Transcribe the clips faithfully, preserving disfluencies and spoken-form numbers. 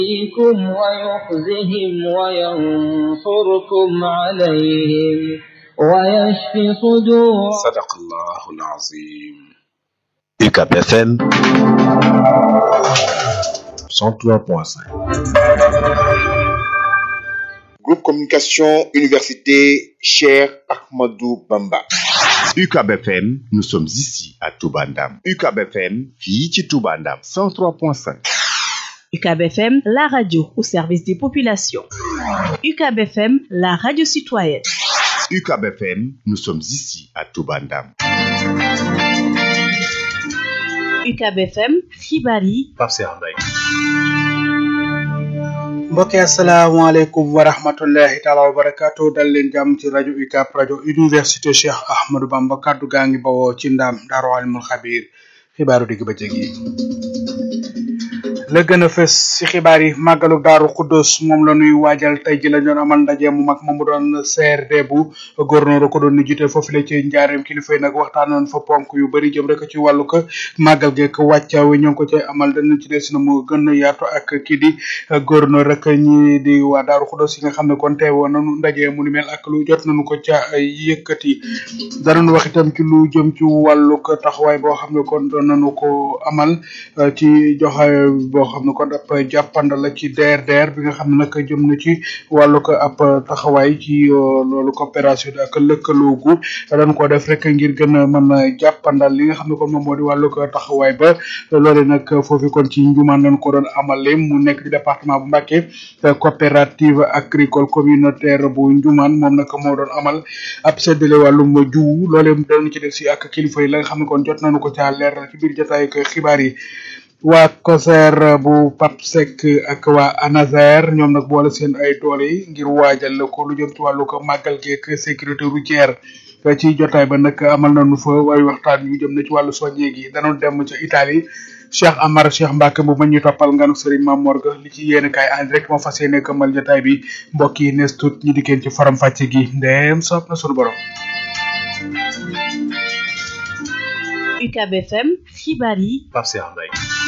ويخزهم وينصركم عليهم ويشفي صدور. صدق الله العظيم. U C A B F M cent trois point cinq. Groupe Communication Université Cheikh Ahmadou Bamba. U C A B F M, nous sommes ici à Touba Ndam. U C A B F M, fii ci Touba Ndam cent trois point cinq. U C A B F M, la radio au service des populations. U C A B F M, la radio citoyenne. U C A B F M, nous sommes ici à Touba Ndam. U C A B F M, xibaar yi Pape Cheikh Mbaye. mbokk yi asalaamaaleykum wa rahmatullahi taala wa barakaatu dal leen jàmm ci rajo U C A B rajo université Cheikh Ahmadou Bamba kaddu gaa ngi bawoo ci ndaam Daaru Alimul Xabiir xibaaru digg bëccëg yi la gën a fës ci xibaar yi màggalu Daaru Xuddoos moom la ñuy waajal tey ji la ñu amal ndaje mu mag moom mu doon C R D bu gouverneur ko doon ni jiite foofu la ci njaareem kilifa yi nag waxtaanoon fa ponk yu bari jëm rek ci wàllu ko màggal geek wàccaaw ñoo ngi ko cay amal danañ ci des na mu gën a yaatu ak kii di gouverneur rek ñi di waa Daaru Xuddoos yi nga xam ne kon teewoon nañu ndaje mu ni mel ak lu jot nañu ko ca yëkkati danañu wax itam ci lu jëm ci wàllu ko taxawaay boo xam ne kon doon nañu ko amal ci joxe boo xam ne kon ab jàppanda la ci D R D R bi nga xam ne nag jëm na ci wàllu ko ab taxawaay ci loolu coopération ak lëkkaloogu dañ ko def rek ngir gën a mën a jàppandal li nga xam ne kon moom moo di wàllu ko taxawaay ba loole nag foofu kon ci njumaan lañ ko doon amale mu nekk ci département bu Mbacké coopérative agricole communautaire bu njumaan moom nag moo doon amal ab seddale wàllum jiwu loole dañu ci def si ak kilifa yi la nga xam ne kon jot nañu ko caa leer ci biir jotaay ak xibaar yi waa COSER bu Pape Seck ak waa ANASER ñoom nag boole seen ay doole yi ngir waajal ko lu jëm ci wàllu ko màggal geek sécurité routière ci jotaay ba nag amal nañu fa ay waxtaan yu jëm na ci wàllu soññee gi danoon dem ca Italie Cheikh Amar Cheikh Mbacke bu ma ñu toppal nganu Serigne Mame Morga li ci yéen kaay en direct moo fas yéene këmal jotaay bi mbokk yi nees tut ñu dikkeen ci faram fàcce gi ndeem soob na sunu borom. U C A B F M xibaar yi Pape Cheikh Mbaye.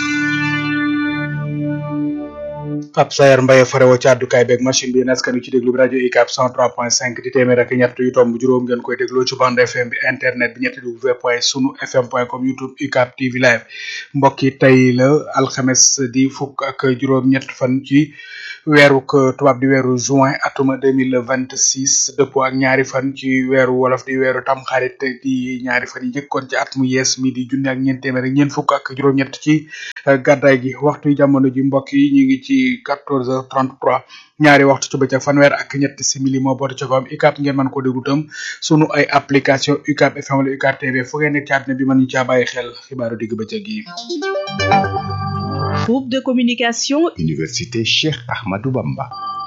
Pape Sayer Mbaye farewo ci àddukaay beeg machine bi naskan ci déglu bi rajo U C A B cent trois point cinq di téeméer ak ñett yu tomb juróom ngeen koy dégloo ci bande F M bi internet bi ñetti w point sunu fm point com youtube U C A B T V live mbokk yi tey la alxames di fukk ak juróom ñett fan ci weeru tubaab di weeru juin atuma deux mille vingt six dëppoo ak ñaari fan ci weeru wolof di weeru tamxarit di ñaari fan yi njëkkoon ci at mu yees mi di junni ak ñeent téeméer ak ñeent fukk ak juróom ñett ci gàddaay gi waxtu jamono ji mbokk yi ñu ngi ci quatorze heures trente-trois ñaari waxtu ci bëccëg fanweer ak ñetti simili moo boote ci kawam U C A B ngeen mën ko déglu tam sunu ay application U C A B F M wala U C A B T V fu ngeen nekk ci àdduna bi mën ñu caa bàyyi xel xibaaru digg bëccëg yi. Groupe de communication Université Cheikh Ahmadou Bamba.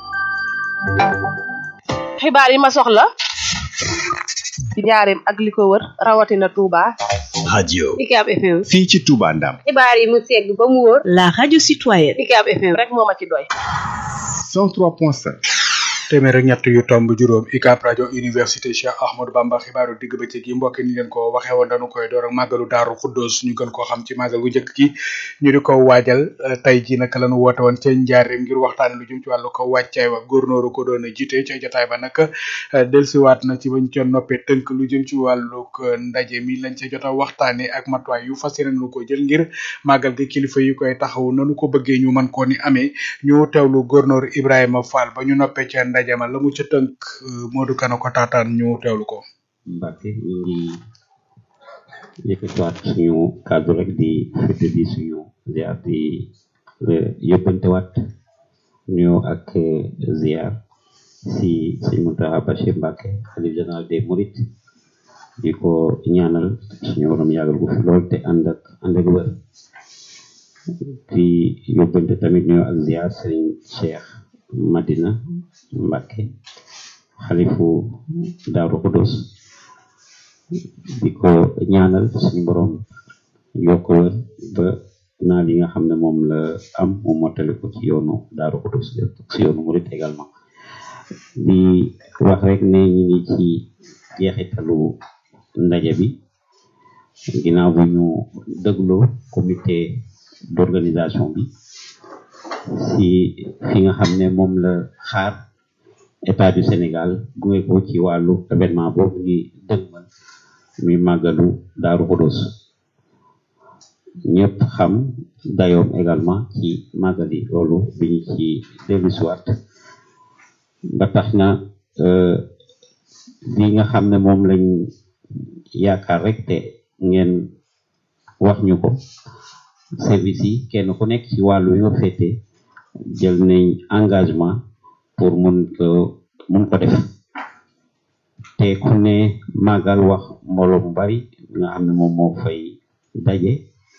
xibaar yi ma soxla ci njaareem ak li ko wër rawatina Touba. radio U C A B F M. fii ci Touba Ndam. xibaar yi mu segg ba mu wóor. la radio citoyenne. U C A B F M rek moo ma ci doy. cent trois point cinq. téeméer ak ñett yu tomb juróom U C A B rajo université Cheikh Ahmadou Bamba xibaaru digg bëccëg yi mbokk ni leen ko waxee woon dañu koy door ak màggalu Daaru Xuddoos ñu gën koo xam ci màggal gu njëkk gi ñu di ko waajal tey ji nag lañu woote woon ca njaareem ngir waxtaane lu jëm ci wàllu ko wàccaay wa gouverneur ko doon a jiite ca jotaay ba nag delsiwaat na ci bañ ca noppee tënk lu jëm ci wàllu ndaje mi lañ ca jot a waxtaane ak matuwaay yu fas yéene nañu ko jël ngir màggal gi kilifa yi koy taxaw nanu ko bëggee ñu mën koo ni amee ñu teewlu gouverneur Ibrahima Fall ba ñu noppee ca ndaje ma la mu ca tënk Modou Kane ko taataan ñu teewlu ko. Mbacke ñu ngi yëkkatiwaat suñu kàddu rek di fëte di suñu ziar di yóbbantewaat ñëw ak ziar si sëñ Mountakha Bachir Mbacke xalif général des Mourides di ko ñaanal suñu borom yàggal ko fi lool te ànd ak ànd ak wër di yóbbante tamit ñëw ak ziar sëriñ Cheikh Madina Mbacke xalifu Daaru Xuddoos di ko ñaanal suñu borom yokk wër ba naal yi nga xam ne moom la am mu mottali ko ci yoonu Daaru Xuddoos ci yoonu Murid également di wax rek ne ñu ngi ci jeexitalu ndaje bi ginnaaw bu ñu dégloo comité d'organisation bi si fi nga xam ne moom la xaar état du Sénégal gunge ko ci wàllu événement boobu ñuy dëgmal muy màggalu Daaru Xudoos ñëpp xam dayoom également ci màggal yi loolu bi ñu ci dellu siwaat ba tax na li nga xam ne moom lañ yaakaar rek te ngeen wax ñu ko service yi kenn ku nekk ci wàllu yi nga féete jël nañ engagement pour mun ko mun ko def te ku ne màggal wax mbooloo mu bari nga xam ne moom moo fay daje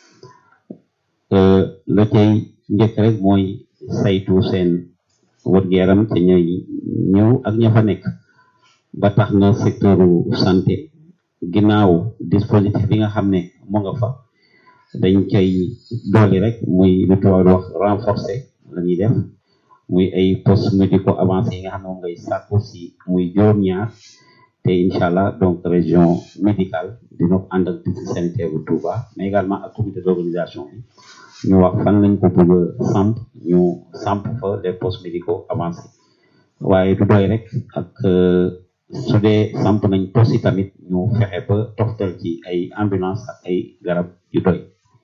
la cay njëkk rek mooy saytu seen wër-gu-yaram te ñooy ñëw ak ña fa nekk ba tax na secteuru santé ginnaaw dispositif bi nga xam ne mu nga fa dañ koy dolli rek muy lu tubaab wax renforcer la ñuy def muy ay postes médicaux avancés yi nga xam ne moom ngay sàkku si muy juróom-ñaar te incha allah donc région médicale dina ko ànd ak district sanitaire bu Touba mais également ak comité d'organisation bi ñu wax fan lañ ko bëgg a samp ñu samp fa les postes médicaux avancés waaye du doy rek ak su dee samp nañ poste yi tamit ñu fexe ba toftal ci ay ambulance ak ay garab yu doy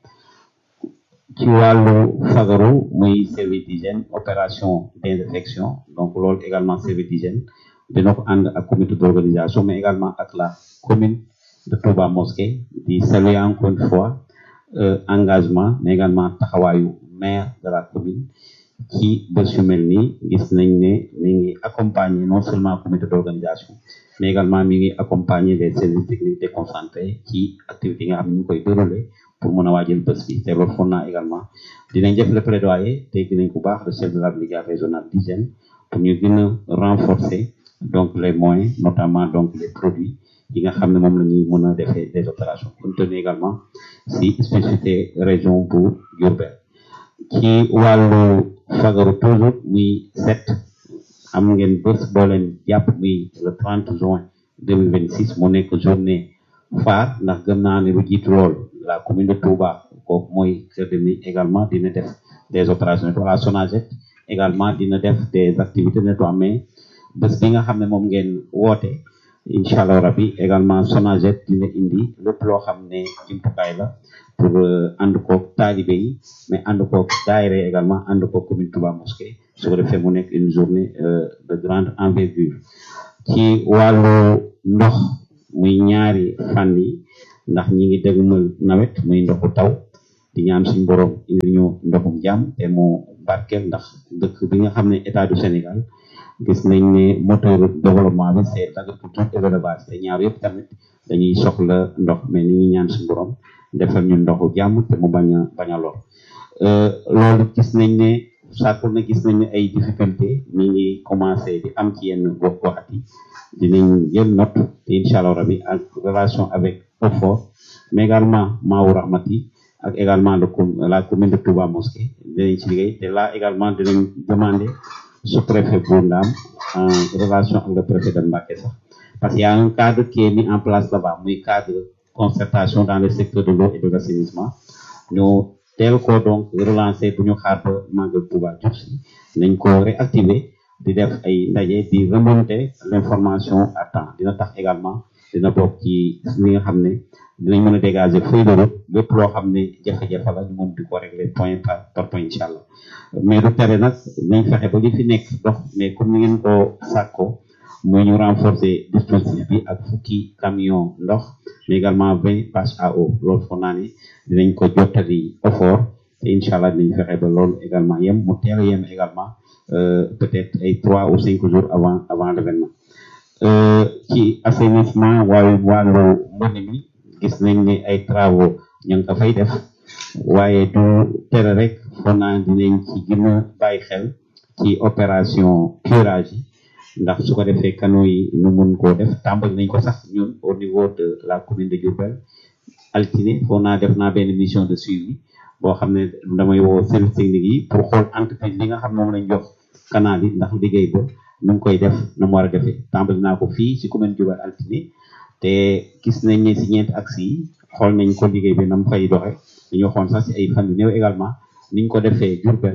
ci wàllu fagaru muy service d'hygiène opération désinfection donc loolu également service d'hygiène dina ko ànd ak comité d'organisation mais également ak la commune de Touba Mosquée di saluer encore une fois euh, engagement mais également taxawaayu maire de la commune ci bés yu mel nii gis nañ ne mi ngi accompagner non seulement comité d'organisation mais également mi ngi accompagner les services techniques déconcentrés ci activités yi nga xam ne ñu koy dérouler pour mën a waajal bés bi te loolu foog naa également dinañ def le plaidoyer dégg nañ bu baax le chef de la brigade régionale d'hygiène pour ñu gën a renforcer donc les moyens notamment donc les produits yi nga xam ne moom la ñuy mën a defee des opérations compte tenu également si spécificité région bu Diourbel ci wàllu fagaru toujours muy set am ngeen bés boo leen jàpp muy le trente juin deux mille vingt-six mu nekk journée phare ndax gëm naa ne lu jiitu lool la commune de Touba kooku mooy kër de mi également dina def des opérations la SONAGED également dina def des activités de nettoiement mais bés bi nga xam ne moom ngeen woote incha allah rabbi également SONAGED dina indi lépp loo xam ne jumtukaay la pour ànd koog taalibe yi mais ànd koog daayira également ànd koog commune Touba Mosquée su ko defee mu nekk une journée de grande envergure ci wàllu ndox muy ñaari fànn yi ndax ñi ngi dégmal nawet muy ndoxu taw di ñaan suñu borom indi ñu ndoxum jàmm te mu barkeel ndax dëkk bi nga xam ne état du Sénégal gis nañ ne moteur développement bi c'est l'agriculture et l'élevage te ñaar yëpp tamit dañuy soxla ndox mais ni ñuy ñaan suñu borom defal ñu ndoxu jàmm te mu bañ a bañ a lor loolu gis nañ ne sàkkul na gis nañ ne ay difficulté mi ngi commencé di am ci yenn gox goxat yi dinañ jël note te incha allah rabi ak relation avec OFOR mais également Maawu Rahmati ak également le la commune de Touba Mosquée dinañ ci liggéey te là également dinañ demander sous-préfet bu Ndam en relation avec le préfet de Mbacké sax parce qu'il y a un cadre qui est mis en place là-bas muy cadre concertation dans le secteur de l'eau et de l'assainissement ñu teel ko donc relancer bu ñu xaar ba màggal Touba jub si nañ ko réactiver di def ay ndaje di remonter l'information à temps dina tax également dina bokk ci li nga xam ne dinañ mën a dégager feuille de route lépp loo xam ne jafe-jafe la ñu mën di ko régler point par par point incha allah mais du tere nag nañ fexe ba li fi nekk dox mais comme ni ngeen ko sàkko muy ñu renforcer dispositif bi ak fukki camion ndox mais également vingt bâches à eau loolu foog naa ne dinañ ko jottali effort te incha allah dinañ fexe ba loolu également yem mu teel a yem également peut-être ay trois ou cinq jours avant avant l'événement ci assainissement waaye wàllu mbënn mi gis nañ ne ay travaux ñu ngi ko fay def waaye du tere rek foog naa dinañ ci gën a bàyyi xel ci opération curage yi ndax su ko defee canaux yi ñu mun koo def tàmbali nañ ko sax ñun au niveau de la commune de Diourbel altine foog naa def naa benn mission de suivi boo xam ne damay woo service technique yi pour xool entreprise li nga xam ne moom lañ jox canal yi ndax liggéey ba nu ngi koy def nu mu war a defee tàmbali naa ko fii ci commune Diourbel altine te gis nañ ne si ñeenti axes yi xool nañ ko liggéey bi na mu fay doxe dañu waxoon sax si ay fan yu néew également niñ ko defee Diourbel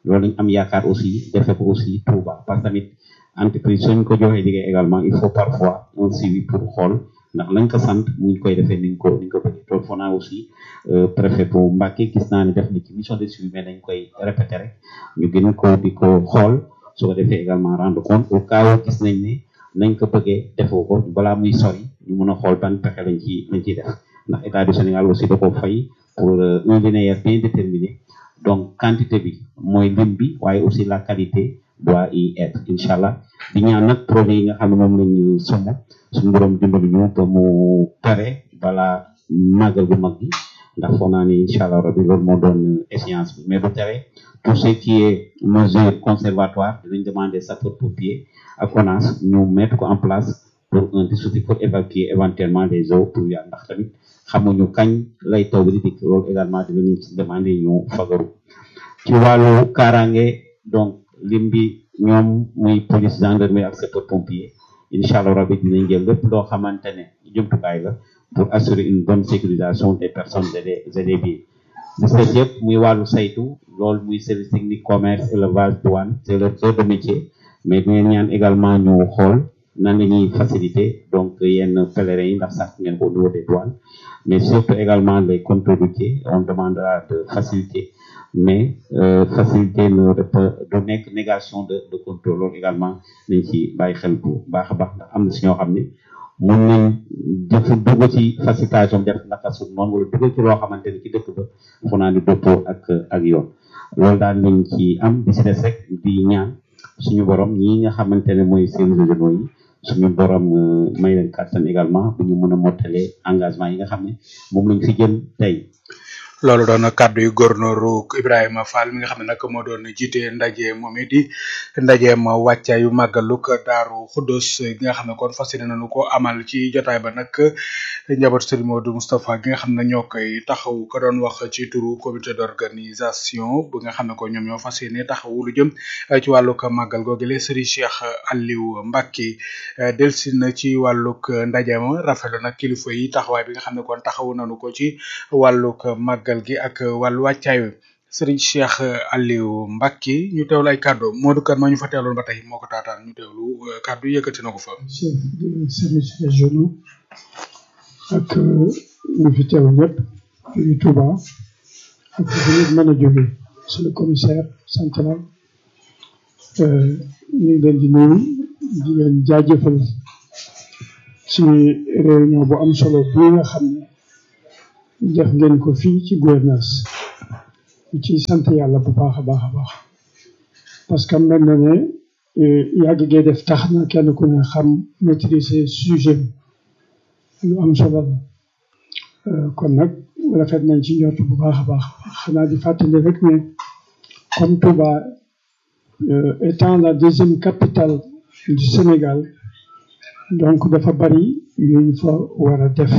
loolu lañ am yaakaar aussi defe ko aussi Touba parce que tamit entreprise suñ ko joxee liggéey également il faut parfois un suivi pour xool ndax lañ ko sant mu ngi koy defee ni ñu ko ni ñu ko bëggee tool foo naa aussi préfet bu Mbacké gis naa ne def ni ci mission de suivi mais dañ koy répéter rek ñu gën ko di ko xool su ko defee également rendre compte au cas où gis nañ ne nañ ko bëggee defoo ko balaa muy sori ñu mën a xool ban pexe lañ ci lañ ciy def ndax état du Sénégal aussi da ko fay pour un linéaire bien déterminé donc quantité bi mooy lim bi waaye aussi la qualité doit y être incha allah di ñaan nag projet yi nga xam ne moom lañu sumb suñu borom dimbali ñu ba mu pare balaa màggal bu mag bi ndax foog naa ne incha allah rabi loolu moo doon échéance bi mais bu tere tout ce qui est mesure conservatoire dinañ demander sapeur pompier ak ONAS ñu mettre ko en place pour un dispositif pour évacuer éventuellement les eaux pluviales ndax tamit xamuñu kañ lay taw bi di dikk loolu également dinañu ci demander ñu fagaru ci wàllu kaaraange donc lim bi ñoom muy police gendarmerie ak sapeur pompier incha allah rabi dinañ jël lépp loo xamante ne jumtukaay la pour assurer une bonne sécurisation des personnes et des et des biens. li si des yëpp muy wàllu saytu loolu muy service technique commerce élevage douane c'est leur cœur de métier mais dinañ ñaan également ñu xool nan la ñuy faciliter donc yenn pèlerins yi ndax sax ngeen ko au niveau des douanes mais surtout également les contrôles routiers on demandera de faciliter mais euh, faciliter ne du nekk négation de de contrôle loolu également nañ ci bàyyi xel bu baax a baax ndax am na si ñoo xam ne mën nañ def dugg ci facilitation def naka suuf noonu wala dugg ci loo xamante ni ci dëkk ba fu naa ni dëppoo ak ak yoon loolu daal lañ ci am di si des rek di ñaan suñu borom ñi nga xamante ne mooy services régionaux yi suñu borom may leen kàttan également bu ñu mën a mottalee engagement yi nga xam ne moom lañ fi jël tey. loolu doon kàddu yu gornooru Ibrahima Fall mi nga xam ne nag moo doon jiite ndaje moom it di ndajeem wàccaayu màggaluk Daaru Xuddoos gi nga xam ne kon fas yéene nañu ko amal ci jotaay ba nag njaboot Serigne Modou Moustapha gi nga xam ne ñoo koy taxaw ko doon wax ci turu comité d'organisation bu nga xam ne ko ñoom ñoo fas yéene taxawu lu jëm ci wàllug màggal googile Serigne Cheikh Aliou Mbacké delsi na ci wàllug ndajeem rafetlu nag kilifa yi taxawaay bi nga xam ne kon taxawu nañu ko ci wàllug màggal gi ak wàllu wàccaay Serigne Cheikh Aliou Mbacké ñu teewlu ay kàddu Modou Kane ma ñu fa teewloon ba tey moo ko taataan ñu teewlu kàddu yëkkati na ko fa. chef de service régionaux ak ñu fi teew ñëpp yu Touba ak fu ñu mën a jógee c'est le commissaire central ñu ngi leen di nuyu di leen jaajëfal ci réunion bu am solo bi nga xam ne def ngeen ko fii ci gouvernance ci sant yàlla bu baax a baax a baax parce que mel na ne yàgg gee def tax na kenn ku ne xam maîtriser sujet lu am solo la kon nag rafet nañ ci njort bu baax a baax xanaa di fàttali rek ne comme Touba étant la deuxième capitale du Sénégal donc dafa bari yu ñu fa war a def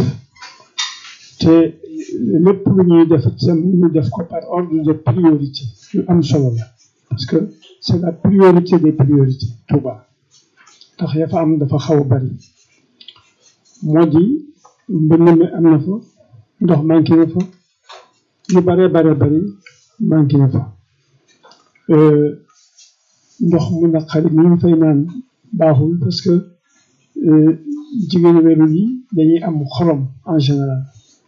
te lépp lu ñuy def sam ñu def ko par ordre de priorité yu am solo la parce que c'est la priorité des priorités Touba tax ya fa am dafa xaw a bari moo di mbënn mi am na fa ndox manqué na fa yu bare bare bari manqué na fa ndox mu naqari mi ñu fay naan baaxul parce que jigéen wérul yi dañuy am xorom en général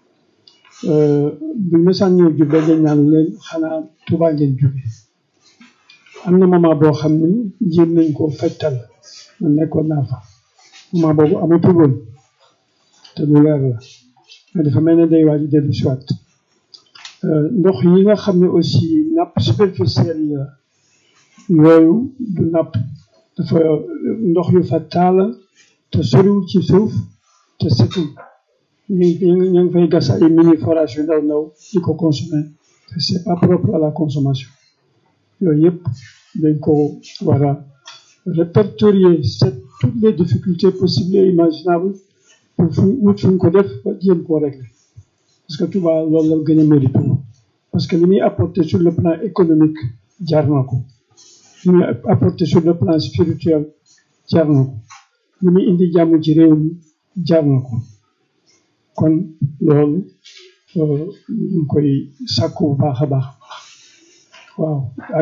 bu ñu mësaan ñëw jubbe dañ naan leen xanaa Touba ngeen jubbe am na moment boo xam ne jéem nañ ko fajtal man nekkoon naa fa moment boobu amatul woon te lu leer la mais dafa mel ne day waaj dellu si waat ndox yi nga xam ne aussi nappe superficielle la yooyu du napp dafa ndox yu fa taala te soriwul ci suuf te setul ñu ngi ñu ngi fay gas ay mini forage yu ndaw ndaw di ko consommer te c'est pas propre à la consommation yooyu yëpp dañ ko war a répertorier c'est toutes les difficultés possibles et imaginables pour fu wut fu ñu ko def ba jéem koo régler parce que Touba loolu la gën a mérite parce que li muy apporter sur le plan économique jaar na ko li muy apporter sur le plan spirituel jaar na ko li muy indi jàmm ci réew mi jaar na ko kon loolu ñu koy sàkku bu baax a baax waaw ak it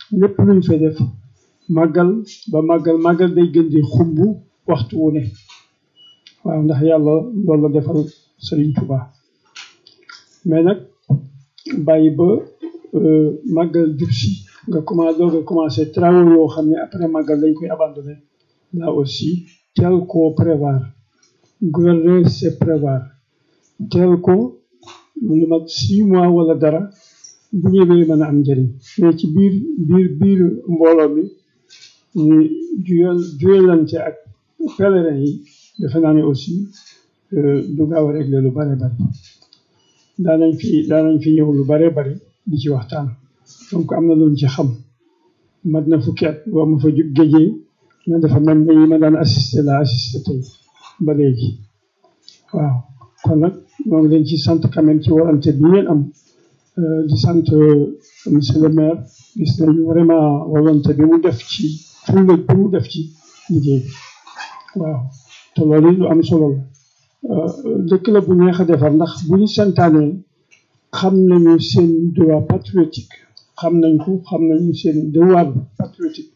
lépp luñ fay def màggal ba màggal màggal day gën di xumb waxtu wu ne waaw ndax yàlla loolu la defal Serigne Touba mais nag bàyyi ba màggal jub si nga commencé doog a commencé travaux yoo xam ne après màggal dañ koy abandonné là aussi teel koo prévoir gouverner c'est prévoir teel ko lu mat six mois wala dara bu ñëwee mën a am njëriñ mais ci biir biir biir mbooloo mi ñu juyal juyalante ak pèlerin yi defe naa ne aussi du gaaw a régler lu bare bari daanañ fi daanañ fi ñëw lu bare bari di ci waxtaan donc am na luñ ci xam mat na fukki at boo ma fa géejee na dafa mel ne yi ma daan assisté la assisté tey ba léegi waaw kon nag ñoo ngi leen ci sant quand même ci warante bi ngeen am di sant monsieur le maire gis nañu vraiment warante bi mu def ci fulla bi mu def ci liggéey bi waaw te loolu lu am solo la dëkk la bu neex a defar ndax bu ñu santaanee xam nañu seen droit patriotique xam nañ ko xam nañu seen devoir patriotique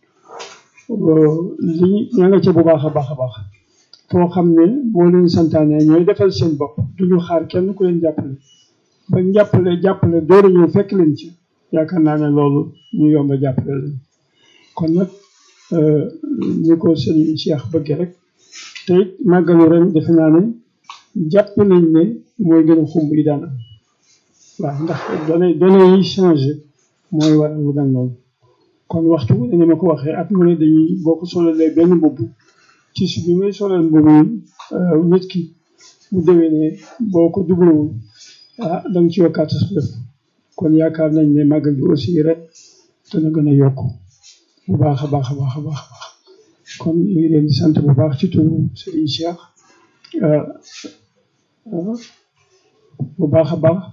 li ña nga ca bu baax a baax a baax foo xam ne boo leen santaanee ñooy defal seen bopp duñu xaar kenn ku leen jàppale ba jàppale jàppale door a ñëw fekk leen ci yaakaar naa ne loolu ñu yomb a jàppale leen kon nag ñu ko sëriñ Cheikh bëgge rek te it màggalu ren defe naa ne jàpp nañ ne mooy gën a xumb yi daan am waaw ndax données données yi changé mooy waral lu mel noonu kon waxtu bu ne ni ma ko waxee at mu ne dañuy boo ko solalee benn mbubb ci su bi ngay solal mbubb nit ki bu déwénee boo ko dublewul ah da nga ci yokkaat sa lépp kon yaakaar nañ ne màggal bi aussi rek dana gën a yokk bu baax a baax a baax a baax a baax kon ñu ngi leen di sant bu baax ci turu Serigne Cheikh bu baax a baax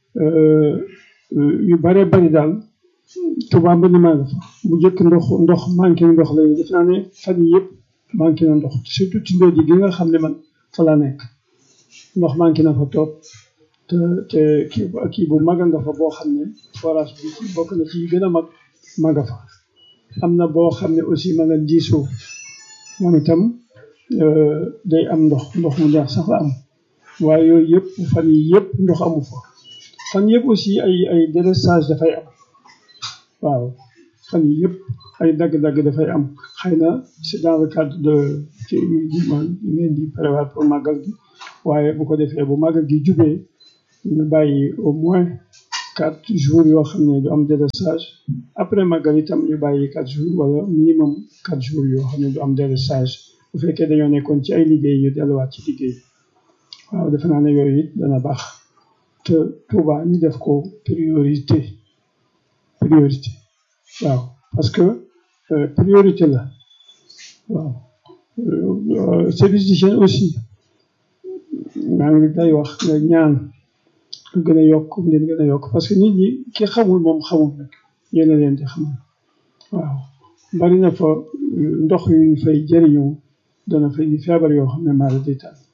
yu bare bari daal Touba mbënd maa nga fa bu njëkk ndox ndox manqué ndox lay def naa ne fan yi yëpp manqué na ndox surtout ci ndóo ji gi nga xam ne man fa la nekk ndox manqué na fa toog te te kii kii bu mag nga fa boo xam ne forage bi bokk na ci gën a mag maga fa am na boo xam ne aussi ma nga diisoo moom itam day am ndox ndox mu neex sax la am waaye yooyu yëpp fan yi yëpp ndox amu fa fan yëpp aussi ay ay délestage dafay am waaw fan yi yëpp ay dagg-dagg dafay am xëy na c'est dans le cadre de ci di man ngeen di prévoir pour màggal gi waaye bu ko defee bu màggal gi jubee ñu bàyyi au moins quatre jours yoo xam ne du am délestage après màggal itam ñu bàyyi quatre jours wala minimum quatre jours yoo xam ne du am délestage bu fekkee dañoo nekkoon ci ay liggéey ñu delluwaat ci liggéey waaw defe naa ne yooyu it dana baax te Touba ñu def ko priorité priorité waaw parce que priorité la waaw service d'hygiène aussi maa ngi day wax nga ñaan nga gën a yokk ngeen gën a yokk parce que nit ñi ki xamul moom xamul rek yéen a leen di xamal waaw bari na fa ndox yu ñu fay jëriñoo dana fay di feebar yoo xam ne maa la di taal.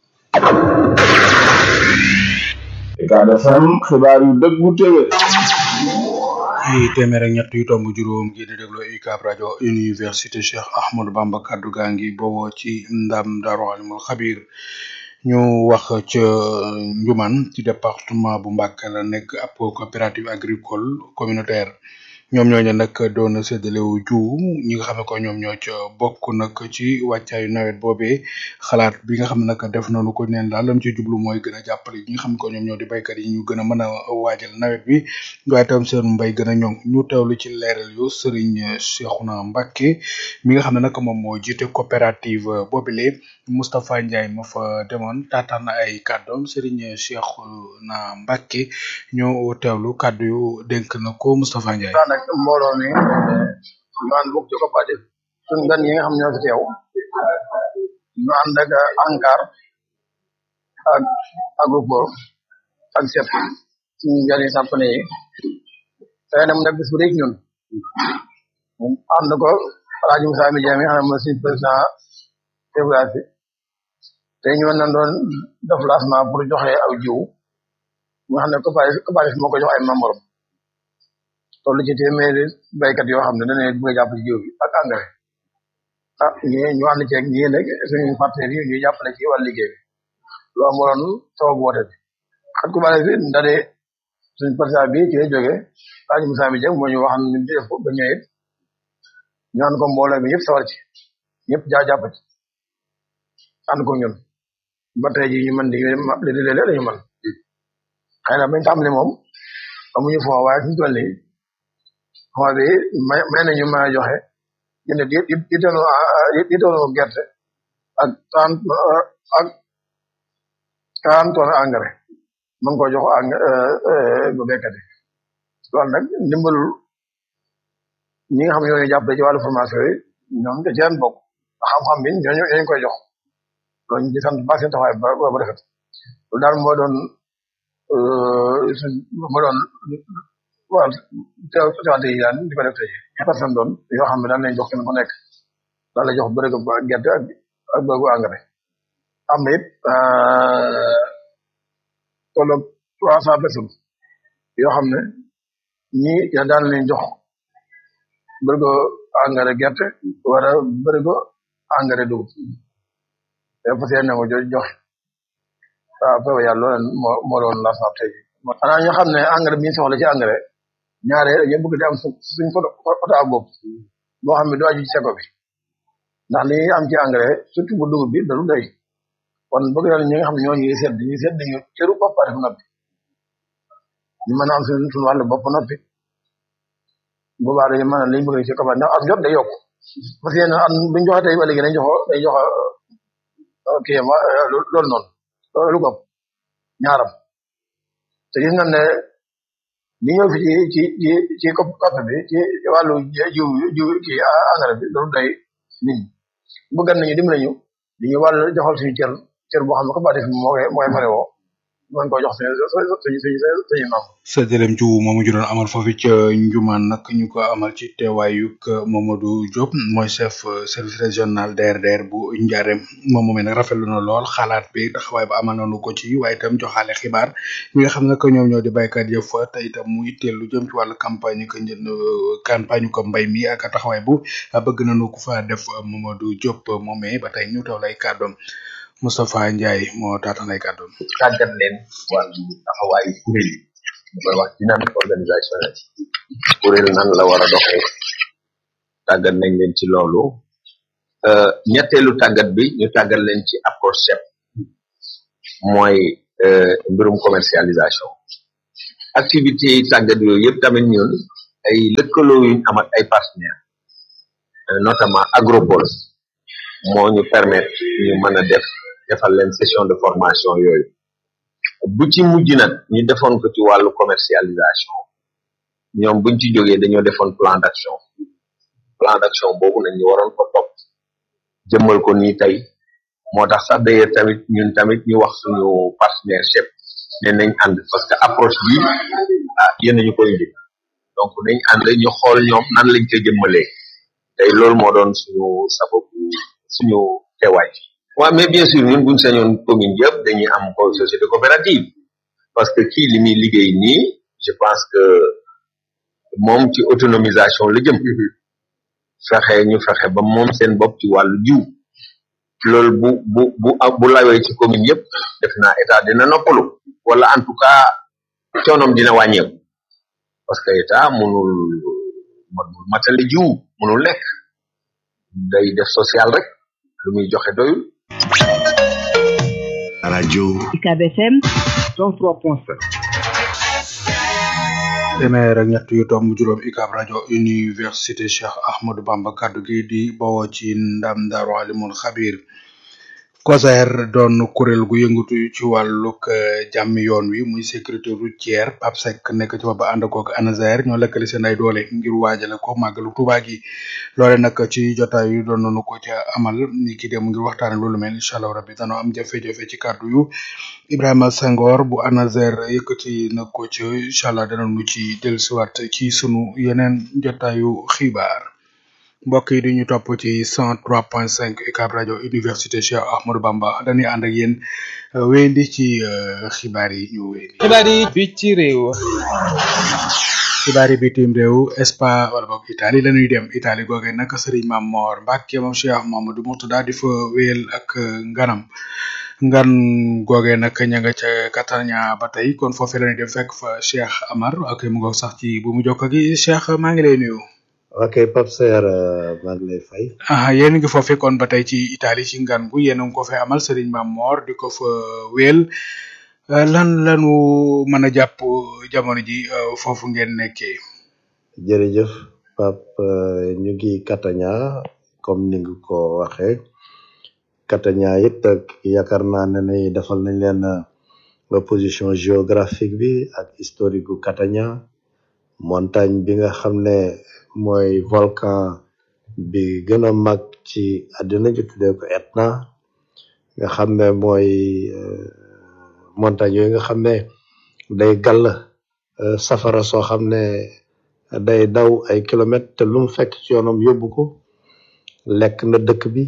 Ucab F M xibaar yu dëggu téwé yi téeméer ak ñett yu tomb juróom gi di déglu UCAB rajo université Cheikh Ahmadou Bamba kaddu gaa ngi bowoo ci ndam Daaru Alimul Xabir ñu wax ca Njuman ci département bu Mbacké la nekk ab coopérative agricole communautaire ñoom ñooñu nag doon séddalewu jiw ñi nga xam ne ko ñoom ñoo ca bokk nag ci wàccaayu nawet boobee xalaat bi nga xam ne nag def nañu ko neen daal lam ci jublu mooy gën a jàppale ñi nga xam ne ko ñoom ñoo di baykat yi ñu gën a mën a waajal nawet bi waaye tam seen mbay gën a ñoŋ ñu teewlu ci leeral yu Serigne Cheikhouna Mbacké mi nga xam ne nag moom moo jiite coopérative boobile Moustapha Ndiaye ma fa demoon taataan na ay kàddoom Serigne Cheikhouna Mbacké ñoo teewlu kàddu yu dénk na ko Moustapha Ndiaye. mbooloo mi ñu ànd bokk ci coopérative suñ gan yi nga xam ñoo fi teew ñu ànd ak ANCAR ak Agropol ak S E P suñu gan yi sàppane yi tey nag mu nekk bis bu rëy ñun ànd ko Alaaji Moussa mi Diame xam ne mooy suñu président développement bi tey ñu mën na doon def lancement pour joxe aw jiw nga xam ne coopérative coopérative moo ko jox ay membres toll ci téeméeri baykat yoo xam ne dañ leen bëgg a jàpp ci jiw bi ak engrais ah ñu ñu ànd ceeg ñi nag suñu partenaires yi ñuy jàppale ci wàllu liggéey bi lu amoon sababu woote bi xam ko bale fi ndade suñu président bi ci lay jógee Aji Moussa bi Dieng moo ñu wax ñu def ko ba ñëwee ñu ànd ko mbooloo bi yëpp sawar ci ñëpp jaa jàpp ci ànd ko ñun ba tey jii ñu mën di léeg léeg lañu mën xëy na bañ tàmbali moom amuñu fond waaye fi ñu toll nii fond bi may may nañu mën a joxe jënd di di di tono di tono gerte ak trente ak quarante tonnes engrais mën ko jox engrais ba béykat yi loolu nag ndimbalul ñi nga xam ne ñoo ñuy jàppale ci wàllu formation yi ñoom da ceen bokk xam-xam bi ñooñu ñooñu koy jox loolu ñu di sant baax seen taxawaay ba ba rafet loolu daal moo doon suñ moo doon waaw teew teewante yi daan di ko def tey personne doon yoo xam ne daan nañ jox kenn ku nekk daan la jox bëri ba gerte ak ak bëggu engrais am na it tolloog trois cent personnes yoo xam ne ñii ya daan leen jox bërigo engrais gerte wala bërigo engrais dugub te fas yéene ko jox waaw foofu yàlla loolu moo moo doon lancement tey bi xanaa ñu xam ne engrais bi ñu soxla ci engrais ñaare dañoo bëgg di am suñ photo photo ak bopp boo xam ne du aju ci seko bi ndax li ñuy am ci engrais surtout bu dugub bi dalu doy kon bëgg na ñi nga xam ne ñoo ñuy seet ñuy seet dañu cëru bopp pare fu noppi ñu mën a am suñu suñu wàllu bopp noppi boobaa dañu mën a liñ bëgg ci kabaat ndax am jot day yokk parce que am buñ joxe tey ba léegi dañ joxo day joxe kii ma loolu noonu loolu ko ñaaram te gis nañ ne li ñëw fi ci ci ci ci COP bi ci wàllu jiw jiw kii engrais bi loolu day nit ñi bëgg nañu dimbali ñu di ñu wàllu joxal suñu cër cër boo xam ne ko ba def moo koy moo koy fare woo mën ko jox suñu suñu suñu suñu maam sa jërëm ci moomu ju doon amal foofu ca Njumaan nag ñu ko amal ci teewaayuk Mamadou Diop mooy chef service régional D R D R bu Ndiarème moom moomee nag rafetlu na lool xalaat bi taxawaay ba amal nañu ko ci waaye itam joxaale xibaar ñi nga xam ne que ñoom ñoo di baykat yëf fa te itam mu itteel lu jëm ci wàllu campagne ko njënd campagne ko mbay mi ak taxawaay bu bëgg nañu ko fa def Mamadou Diop moomee ba tey ñu taw lay kàddoom Moustapha Ndiaye moo taatan ay kàddoom tàggat leen wàllu taxawaayu kuréel yi ñu koy wax dynamique organisationnelle kuréel nan la war a doxee tàggat nañ leen ci loolu ñetteelu tàggat bi ñu tàggat leen ci approche chef mooy mbirum commercialisation activité yi tàggat yooyu yëpp tamit ñun ay lëkkaloo yuñ am ak ay partenaires notamment Agropole moo ñu permettre ñu mën a def defal leen session de formation yooyu bu ci mujj nag ñu defoon ko ci wàllu commercialisation ñoom buñ ci jógee dañoo defoon plan d'action plan d'action boobu nag ñu waroon ko topp jëmmal ko nii tey moo tax sax d'ailleurs tamit ñun tamit ñu wax suñu partenaire chef ne nañ ànd parce que approche bi ah yéen ñu koy indi donc nañ ànd ñu xool ñoom nan lañ koy jëmmalee tey loolu moo doon suñu sababu suñu teewaay waaw mais bien sûr ñun buñ sañoon commune yëpp dañuy am ko société coopérative parce que kii li muy liggéey nii je pense que moom ci autonomisation la jëm fexe ñu fexe ba moom seen bopp ci wàllu jiw loolu bu bu bu bu lawee ci commune yëpp def naa état dina noppalu wala en tout cas coonom dina wàññeeku parce que état mënul mënul matale jiw mënul nekk day def social rek lu muy joxe doyul radio U C A B F M cent trois point sept téeméer ak ñett yu tomb juróom U C A B rajo université Cheikh Ahmadou Bamba kaddu gi di bawoo ci ndam Daaru Alimul Xabir COSER doon kuréel gu yëngatu ci wàllug jàmm yoon wi muy sécurité routière Pape Seck nekk ci ba ànd koog ANASER ñoo lëkkale seen ay doole ngir waajale ko màggalu Tuubaa gi loole nag ci jotaay yu doon nañu ko ca amal ni ki dem ngir waxtaane loolu mel incha allah rabbi danoo am jafe-jafe ci kàddu yu Ibrahima Senghor bu ANASER yëkkati na ko ci incha allah danañu ci dellusiwaat ci sunu yeneen jotaayu xibaar. mbokk yi di ñu topp ci cent trois point cinq U C A B rajo université Cheikh Ahmadou Bamba dañuy ànd ak yéen wéyandi ci xibaar yi ñu wéyandi. xibaar yi fii ci réew xibaari bitim réew Espagne wala boog Italie la ñuy dem Italie googee nag Serigne Mame Mor Mbacke moom Cheikh Mamadou Mourtada di fa wéyal ak nganam ngan googee nag ña nga ca Catania ba tey kon foofee la ñuy dem fekk fa Cheikh Amar ak mu ngoog sax ci bu mu jokk gi Cheikh maa ngi lay nuyu. ok Pape Seer maa ngi lay fay. ah yéen ngi foofee kon ba tey ci Italie ci ngan gu yéen a ngi ko fay amal Serigne Mame Mor di ko fa wéyal lan lanu mën a jàpp jamono ji foofu ngeen nekkee. jërëjëf Pape ñu ngi Catania comme ni nga ko waxee Catania it ak yaakaar naa ne ni defal nañ leen position géographique bi ak historique gu Catania montagne bi nga xam ne mooy volcan bi gën a mag ci àddina ji tuddee ko Etna nga xam ne mooy montagne yooyu nga xam ne day gàll safara soo xam ne day daw ay kilomètres te lu mu fekk ci yoonam yóbbu ko lekk na dëkk bi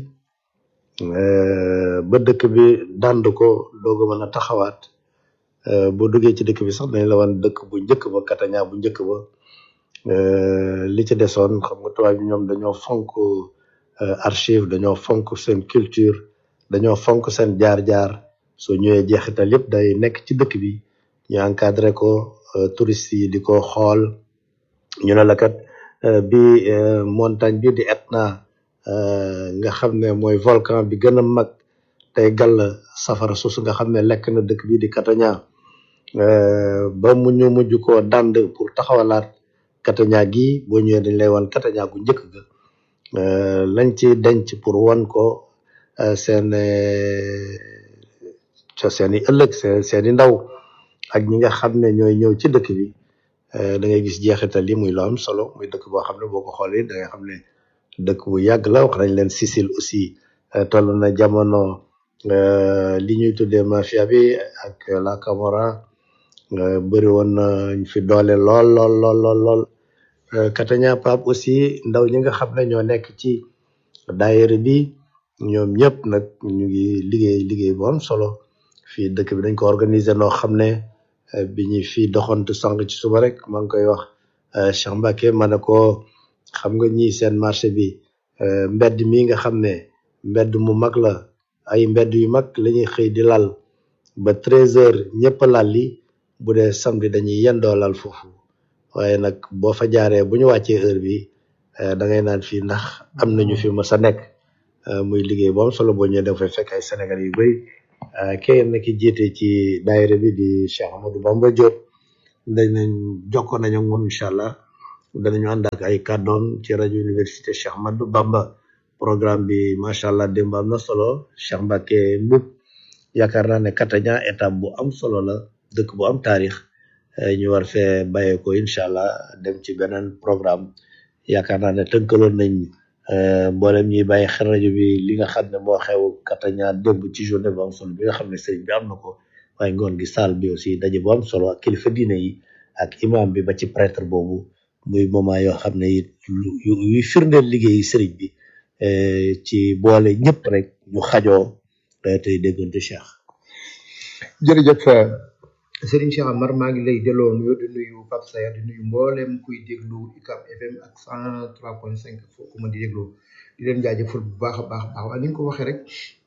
ba dëkk bi dànd ko dooga mën a taxawaat boo duggee ci dëkk bi sax dañ la wan dëkk bu njëkk ba Catania bu njëkk ba li ci desoon xam nga tubaab bi ñoom dañoo fonk archive dañoo fonk seen culture dañoo fonk seen jaar-jaar soo ñëwee jeexital yëpp day nekk ci dëkk bi ñu encadré ko touristes yi di ko xool ñu ne la kat bi montagne bi di Etna nga xam ne mooy volcan bi gën a mag tey gàll safara suusu nga xam ne lekk na dëkk bi di Catania ba mu ñu mujj koo dànd pour taxawalaat Catania gi boo ñëwee dañ lay wan Catania gu njëkk ga lañ ci denc pour wan ko seen seen i ëllëg seen seen i ndaw ak ñi nga xam ne ñooy ñëw ci dëkk bi da ngay gis jeexital yi muy lu am solo muy dëkk boo xam ne boo ko xoolee da ngay xam ne dëkk bu yàgg la wax nañ leen Sicile aussi toll na jamono li ñuy tuddee mafia bi ak la Camorra bëri woon nañ fi doole lool lool lool lool lool Catania Pape aussi ndaw ñi nga xam ne ñoo nekk ci daayira bi ñoom ñëpp nag ñu ngi liggéey liggéey bu am solo fii dëkk bi dañ ko organiser noo xam ne bi ñu fii doxantu sànq ci suba rek maa ngi koy wax Cheikh Mbacke ma ne ko xam nga ñii seen marché bi mbedd mi nga xam ne mbedd mu mag la ay mbedd yu mag la ñuy xëy di lal ba treize heures ñëpp lal li bu dee samedi dañuy yendoo lal foofu waaye nag boo fa jaaree bu ñu wàccee heure bi da ngay naan fii ndax am nañu fi mës a nekk muy liggéey bu am solo boo ñëwee da fay fekk ay Sénégal yu bëri kenn ki jiite ci daayira bi di Cheikh Amadou Bamba Diop dañ nañ jokkoo nañu ak moom incha allah danañu ànd ak ay kàddoom ci rajo université Cheikh Amadou Bamba programme bi macha allah démb am na solo Cheikh Mbacke Mboup yaakaar naa ne Catania étape bu am solo la dëkk bu am taarix ñu war fee bàyyee ko incha allah dem ci beneen programme yaakaar naa ne tënkaloon nañ mboolem ñuy bàyyi xel rajo bi li nga xam ne moo xew Catania démb ci journée bu am solo bi nga xam ne sëriñ bi am na ko waaye ngoon gi saal bi aussi daje bu am solo ak kilifa diine yi ak imam bi ba ci prêtre boobu muy moment yoo xam ne it yuy firndeel liggéeyi sëriñ bi ci boole ñëpp rek ñu xajoo tey déggante Cheikh. jërëjëf Serigne Cheikh Amar maa ngi lay delloo nuyoo di nuyu Pape Sayar di nuyu mboolem kuy déglu U C A B F M ak cent trois point cinq foofu ma di déglu di leen jaajëfal bu baax a baax baax waaye ni nga ko waxee rek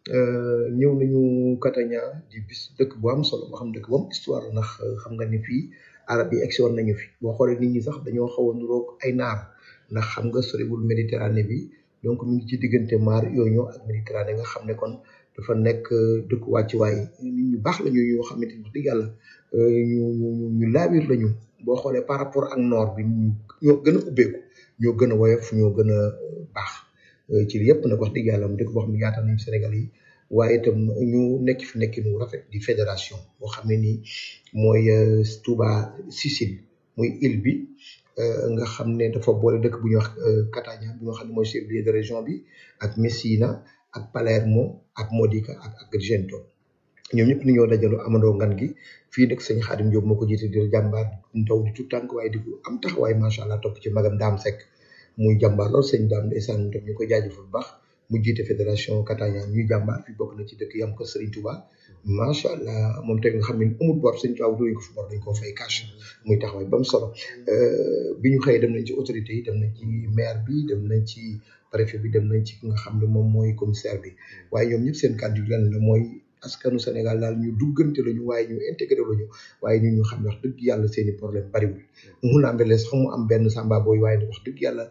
ñëw nañu Catania di bis dëkk bu am solo boo xam dëkk bu am histoire ndax xam nga ni fii arab yi egsi woon nañu fi boo xoolee nit ñi sax dañoo xaw a nuroog ay naar ndax xam nga soriwul Méditerranée bi donc mu ngi ci diggante maar yooyu ak Méditerranée nga xam ne kon dafa nekk dëkk wàccuwaay nit ñu baax la ñu yoo xamante ni dëgg yàlla ñu ñu ñu laabir lañu boo xoolee par rapport ak nord bi ñoo gën a ubbeeku ñoo gën a woyof ñoo gën a baax ci li yëpp nag wax dëgg yàlla mu dëkk boo xam ne yaatal nañu Sénégal yi waaye itam ñu nekk fi nekk nu rafet di fédération boo xam ne nii mooy Touba Sicile muy île bi nga xam ne dafa boole dëkk bu ñuy wax Catania bi nga xam ne mooy chef lieu de région bi ak Messina ak Palermo ak Modica ak Agrigento ñoom ñëpp ni ñoo dajaloo amandoo ngan gi fii nag sëñ Xaadim Diop moo ko jiite di jàmbaar ndaw di tout tànk waaye di ko am taxawaay macha allah topp ci magam Daam Seck muy jàmbaar lool sëñ Daam ndeysaan tam ñu koy jaajëfal bu baax mu jiite fédération Catania ñuy jàmbaar fi bokk na ci dëkk yam ko Serigne Touba macha allah moom tamit nga xam ne amul bor Serigne Touba duñ ko fi bor dañ koo fay cash muy taxawaay ba mu solo bi ñu xëyee dem nañ ci autorité yi dem nañ ci maire bi dem nañ ci préfet bi dem nañ ci ki nga xam ne moom mooy commissaire bi waaye ñoom ñëpp seen kàddu lan la mooy askanu Sénégal daal ñu duggante lañu waaye ñu intégré lañu waaye ñu ñu xam ne wax dëgg yàlla seen i problème bariwul mun am beles xam mu am benn samba booy waaye nag wax dëgg yàlla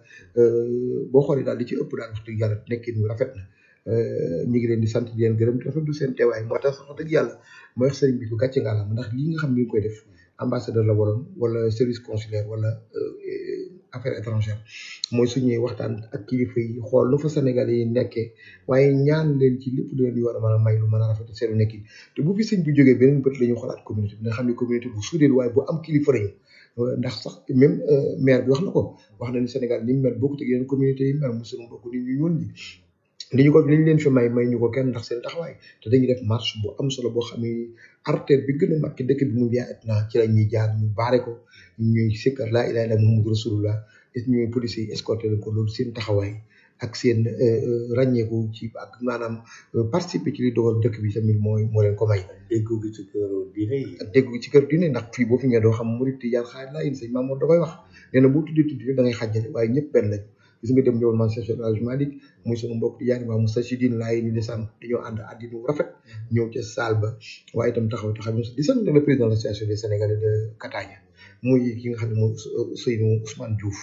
boo xoolee daal li ci ëpp daal wax dëgg yàlla nekkin ñu rafet na ñu ngi leen di sant di leen gërëm di rafetlu seen teewaay moo tax wax dëgg yàlla mooy wax sëriñ bi ko gàcce nga la ndax lii nga xam ne ñu ngi koy def ambassadeur la waroon wala service consulaire wala affaires étrangères mooy suñuy waxtaan ak kilifa yi xool lu fa Sénégal yi nekkee waaye ñaan leen ci lépp lu leen di war a mën a may lu mën a rafet seenu nekk te bu fi sëñ bi jógee beneen bët la ñu xoolaat communauté bi nga xam ne communauté bu suudeel waaye bu am kilifa lañu ndax sax même maire bi wax na ko wax na ni Sénégal ni mu mel bokkut ak yeneen communauté yi mel mu suñu bokk nit ñu ñuul ñi li ñu ko li ñu leen fi may may ñu ko kenn ndax seen taxawaay te dañuy def marche bu am solo boo xam ne artère bi gën a mag ci dëkk bi mu biyaa et na ci la ñuy jaar ñu baare ko ñuy sikkar laa ilaaha illa Muhammadu rasulullah et ñuy police yi escorté leen ko loolu seen taxawaay ak seen ràññeeku ci ak maanaam participer ci li dogal dëkk bi tamit mooy moo leen ko may. déggu gi ci kër diine yi. ak déggu ci kër diine ndax fii boo fi ñëwee doo xam murit tijaan xaar laa yéen sëñ Mamour da koy wax nee na boo tuddee tudd da ngay xàjjale waaye ñëpp benn lañ gis nga dem ñëwal man Cheikh El Hadj Malick muy sunu mbokk di yaani waa Moustachidine laa yi ni di sant dañoo ànd àddina bu rafet ñëw ca salle ba waaye itam taxaw taxaw di sant le président de l'association des Sénégalais de Catania muy ki nga xam ne mooy Seydou Ousmane Diouf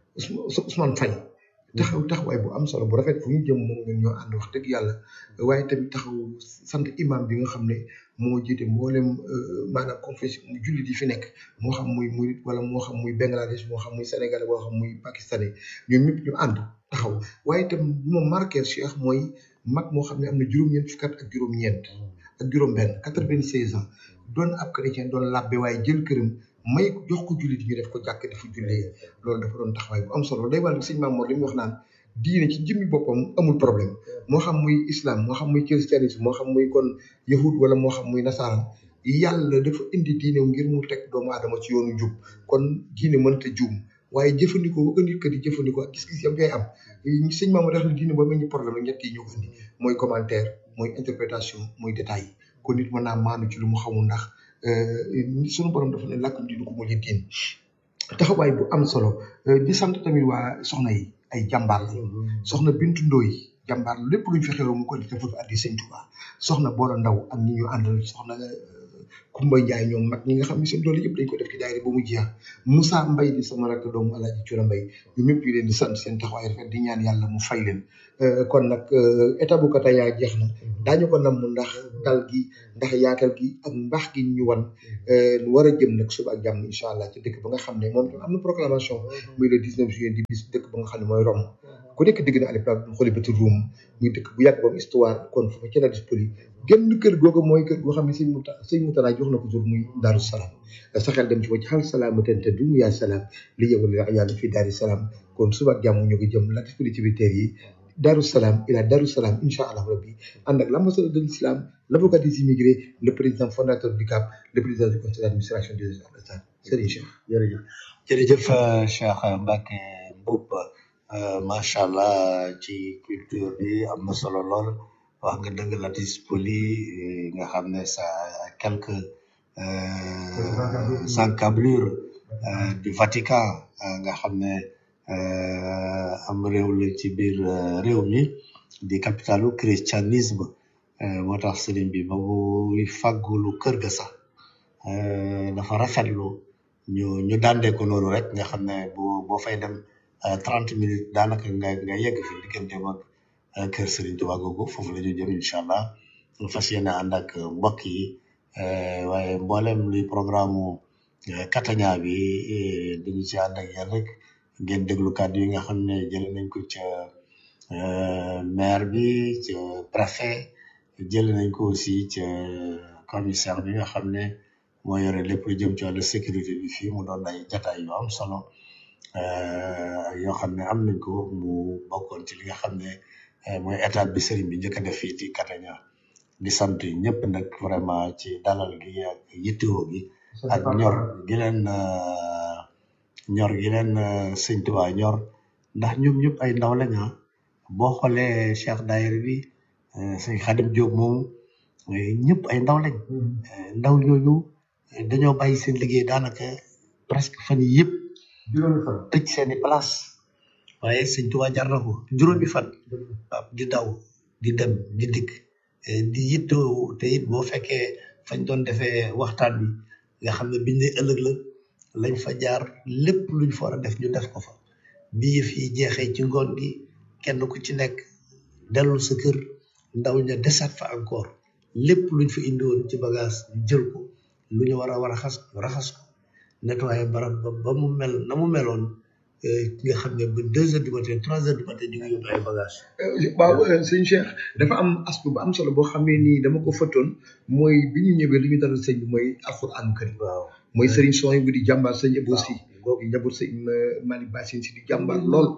Ousmane Faye taxaw taxawaay bu am solo bu rafet fu ñu jëm moom ñun ñoo ànd wax dëgg yàlla waaye tamit taxaw sant imam bi nga xam ne moo jiite mboolem maanaam confession mu jullit yi fi nekk moo xam muy murit wala moo xam muy Bangladesh moo xam muy sénégalais moo xam muy pakistanais ñoom ñëpp ñu ànd taxaw waaye itam bu ma marqué Cheikh mooy mag moo xam ne am na juróom-ñeent fukki at ak juróom-ñeent ak juróom-benn quatre-vingt-seize ans doon ab chrétien doon labbe waaye jël këram may jox ko jullit ñu def ko jàkk dafa jullee loolu dafa doon taxawaay bu am solo day wàllu sëñ Mamour li mu wax naan diine ci jëmmi boppam amul problème moo xam muy islam moo xam muy christianisme moo xam muy kon yahud wala moo xam muy nasaraan yàlla dafa indi diine ngir mu teg doomu aadama ci yoonu jub kon diine mënta juum waaye jëfandikoo ko nit ka di jëfandikoo ak gis-gis yam ngay am sëñ Mamour wax na diine boo mel ni problème ñett yi ñoo ko indi mooy commentaire mooy interprétation mooy détail kon nit mën naa maanu ci lu mu xamul ndax sunu borom dafa ne làkkum diinu ko mu li diin taxawaay bu am solo di sant tamit waa soxna yi ay jàmbaar la soxna Bintu Ndoy jàmbaar lépp luñ fi xew mu ko def dafa fi addi sëñ Tuubaa soxna Boora Ndaw ak ñi ñu àndal soxna Kumba Njaay ñoom mag ñi nga xam ne seen doole yëpp dañ ko def ci daayira ba mu jeex Moussa Mbay di sama rakk doomu Alaaji Cura Mbay ñu ñëpp ñu leen di sant seen taxawaay rafet di ñaan yàlla mu fay leen kon nag état bu Catania jeex na daañu ko namm ndax dal gi ndax yaatal gi ak mbaax gi ñu wan lu war a jëm nag suba ak jàmm incha allah ci dëkk ba nga xam ne moom tam am na proclamation muy le dix-neuf juillet di bis dëkk ba nga xam ne mooy Rome ku nekk digg na alipla xooli bati Ruum muy dëkk bu yàgg boobu histoire kon foofu ci la dispoli génn kër googu mooy kër goo xam ne sëñ Muta sëñ Mutala jox na ko tur muy Daaru Salaam sa xel dem ci wacc xal salaamatan te dum yaa salaam li yëngu li yàlla fii Daaru Salaam kon suba ak jàmm ñu ngi jëm la disponibilité yi Daaru Salaam ila Daaru Salaam incha allah rabbi ànd ak l'ambassadeur de l'islam l'avocat des immigrés le président fondateur du C A P le président du conseil d'administration des ambassades Serigne Cheikh jërëjëf jërëjëf Cheikh Mbacke Mboup macha allah ci culture bi am na solo lool wax nga dëgg Latis Poli nga xam ne ça quelques encablures du Vatican nga xam ne am réew la ci biir réew mi di capitalu christianisme moo tax sëriñ bi ba muy fàggulu kër ga sax dafa rafetlu ñu ñu dàndee ko noonu rek nga xam ne boo boo fay dem trente minutes daanaka nga nga yegg fi diggante ak kër Serigne Touba googu foofu la ñu jëm incha allah ñu fas yéene ànd ak mbokk yi waaye mboolem luy programme Catania bi dañu ci ànd ak yéen rek ngeen déglu kàddu yi nga xam ne jëlee nañ ko ca maire bi ca préfet jëlee nañ ko aussi ca commissaire bi nga xam ne moo yore lépp lu jëm ci wàllu sécurité bi fii mu doon ay jataay yu am solo yoo xam ne am nañ ko mu bokkoon ci li nga xam ne mooy étape bi sëriñ bi njëkk a def fii ci Catania di sant ñëpp nag vraiment ci dalal gi ak yittewoo gi ak ñor gi leen ñor gi leen sëñ Tuubaa ñor ndax ñoom ñëpp ay ndaw lañ boo xoolee Cheikh Daayira bi sëñ Xadim Diop moomu ñëpp ay ndaw lañ ndaw ñooñu dañoo bàyyi seen liggéey daanaka presque fan yi yëpp juróomi fan tëj seeni place waaye sëñ Tuubaa jar na ko juróomi fan waaw di daw di dem di dikk di yittoo te it boo fekkee fañ doon defee waxtaan bi nga xam ne biñ ne ëllëg la lañ fa jaar lépp luñ fa war a def ñu def ko fa bi yëf yi jeexee ci ngoon gi kenn ku ci nekk dellu sa kër ndaw ña desaat fa encore lépp luñ fa indi woon ci bagage ñu jël ko lu ñu war a war a xas raxas ko nettoyé barab ba ba mu mel na mu meloon nga xam ne ba deux heures du matin trois heures du matin ñu ngi yóbbu ay bagage waaw sëñ Cheikh dafa am aspect bu am solo boo xam ne nii dama ko fëttoon mooy bi ñu ñëwee li ñu dalal sëñ bi mooy alxuraan karim waaw mooy sëriñ Soy bu di jàmbaar sëñ Ebo si di njaboot sëñ Malick Bassine si di jàmbaar lool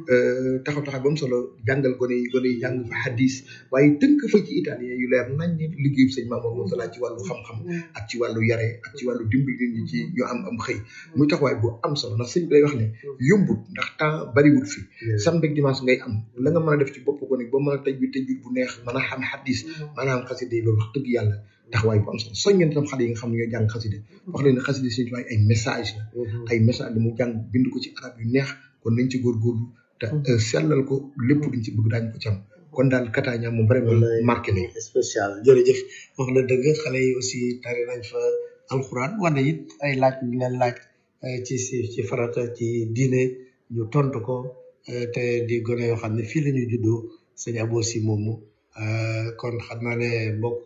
taxaw taxaw ba mu solo jàngal gone yi gone yi jàng fa hadis waaye tënk fa ci italien yu leer nañ ni liggéeyu sëñ Mamadou Mourtala ci wàllu xam-xam ak ci wàllu yare ak ci wàllu dimbali nit ñi ci ñu am am xëy muy taxawaay bu am solo ndax sëñ bi day wax ne yombut ndax temps bariwul fi samedi ak dimanche ngay am la nga mën a def ci bopp gone ba mën a tëj bi tëj bi bu neex mën a xam hadis maanaam xasida yi loolu wax dëgg yàlla taxawaay bu am solo soññeen tam xale yi nga xam ne ñoo jàng xasida wax leen ne xasida suñu tuwaay ay message la ay message la mu jàng bind ko ci arab yu neex kon nañ ci góorgóorlu te sellal ko lépp luñ ci bëgg daañu ko ci am kon daal Kataña moom vraiment marqué nañu spécial jërëjëf wax na dëgg xale yi aussi tari nañ fa alxuraan wane it ay laaj ñu leen laaj ci si ci farata ci diine ñu tontu ko te di gone yoo xam ne fii la ñu juddoo sëñ Abo si moomu kon xam naa ne mbokk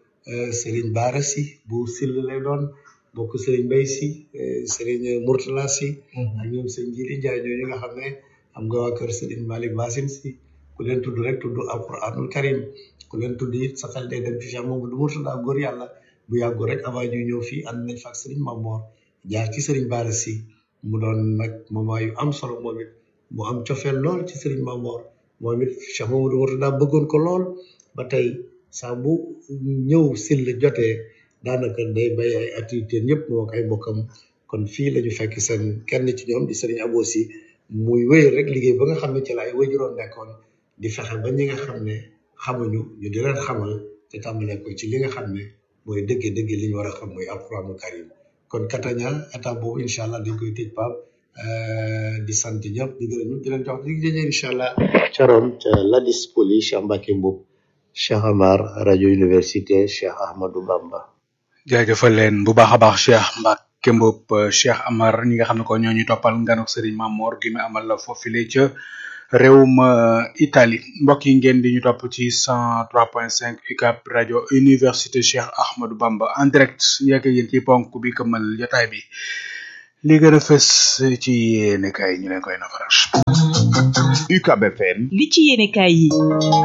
Serigne Bara si bu Sill lay doon mbokk Serigne Mbaye si Serigne Mourtala si ak ñoom sëñ Jili Njaay ñooñu nga xam ne am nga waa kër Serigne Malick Bassine si ku leen tudd rek tudd alquranul karim ku leen tudd it sa xel day dem ci Cheikh Mamadou Mourtala góor yàlla bu yàggu rek avant ñuy ñëw fii ànd nañ fa ak Serigne Mamor jaar ci Serigne Bara si mu doon nag moment yu am solo moom it mu am cofeel lool ci Serigne Mamor moom it Cheikh Mamadou Mourtala bëggoon ko lool ba tey saa bu ñëw sil jotee daanaka day bay ay activité ñëpp moo ak ay bokkam kon fii la ñu fekk seen kenn ci ñoom di Serigne Abo si muy wéyal rek liggéey ba nga xam ne ci laay wajuroon nekkoon di fexe ba ñi nga xam ne xamuñu ñu di leen xamal te tàmbalee ko ci li nga xam ne mooy dëgg dëgg li ñu war a xam mooy alxuraanu karim kon Kataña étape boobu incha allah dañ koy tëj Pape di sant ñëpp di gërëm ñëpp di leen jox di jëjee incha allah caroon ca Ladis Poli Cheikh Mbacke Mboup Cheikh Amar rajo université Cheikh Ahmadou Bamba jaajëfal leen bu baax a baax Cheikh Mbacke Mboup Cheikh Amar ñi nga xam ne ko ñoo ñu toppal nganuk Serigne Mamor gi mu amal la foofile ca réewum Italie mbokk yi ngeen di ñu topp ci cent trois point cinq U C A B rajo université Cheikh Ahmadou Bamba en direct yegg yéen ci ponk bi këmmal jotaay bi li gën a fës ci yéenekaay ñu leen koy nafaral. U C A B F M li ci yéenekaay yi.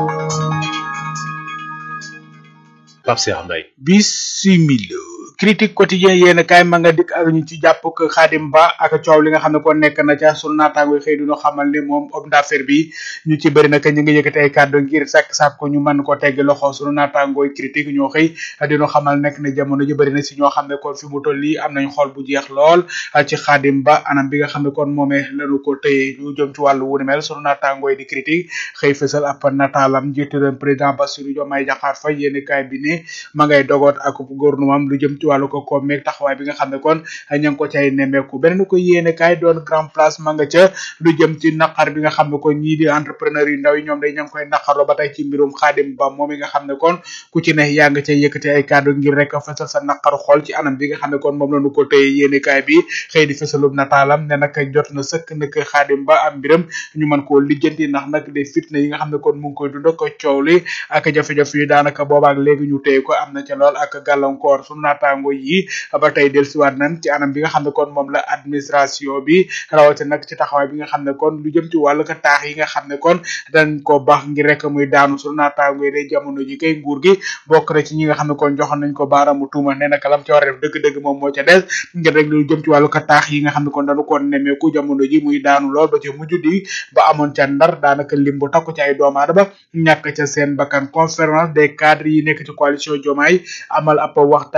Pape Cheikh Mbaye bisimila critique quotidien yéen kaay ma nga dikk ak ñu ci jàpp ko Khadim Ba ak coow li nga xam ne kon nekk na ca sunu naataango xëy duñu xamal ni moom homme d'affaires bi ñu ci bëri nag ñu ngi yëkkati ay kàddu ngir sàkk sàkk ko ñu mën ko tegg loxo sunu naataangooy critique ñoo xëy dinu xamal nekk ne jamono ji bëri na si ñoo xam ne kon fi mu toll nii am nañ xol bu jeex lool ci Khadim Ba anam bi nga xam ne kon moomee lañu ko tëye lu jëm ci wàllu wu ni mel sunu naataangooy di critique xëy fësal ab nataalam njiitu réew président Bassirou Diomaye Diakhar Faye yéen kaay bi ne ma ngay dogoot ak gouvernement lu jëm ci wàllu ko ko meeg taxawaay bi nga xam ne kon ña ngi ko cay nemmeeku beneen ko yéene kaay doon grand place ma nga ca lu jëm ci naqar bi nga xam ne kon ñii di entrepreneur yu ndaw yi ñoom day ña ngi koy naqarloo ba tey ci mbirum Khadim Ba moom yi nga xam ne kon ku ci ne yaa nga cay yëkkati ay kàddu ngir rek fësal sa naqaru xool ci anam bi nga xam ne kon moom lañu ko tey yéene kaay bi xëy di fësalub nataalam ne nag jot na sëkk nag Khadim Ba am mbiram ñu mën koo lijjanti ndax nag des fitna yi nga xam ne kon mu ngi koy dund ko coow li ak jafe-jafe yi daanaka boobaak léegi ñu téye ko am na ca lool ak gàllankoor su naataango yi ba tey dellusiwaat nañ ci anam bi nga xam ne kon moom la administration bi rawate nag ci taxawaay bi nga xam ne kon lu jëm ci wàllu ka taax yi nga xam ne kon dañ ko baax ngir rek muy daanu su naataango yi day jamono ji kay nguur gi bokk na ci ñi nga xam ne kon joxoon nañ ko baaraamu tuuma nee na kalam ci war a def dëgg-dëgg moom moo ca des ngir rek lu jëm ci wàllu ka taax yi nga xam ne kon dañu ko nemmeeku jamono ji muy daanu lool ba ci mujj di ba amoon ca ndar daanaka lim bu takku ci ay doomu aadama ñàkk ca seen bakkan conférence des cadres yi nekk ci coalition Diomaye amal ab waxtaan plaidoyer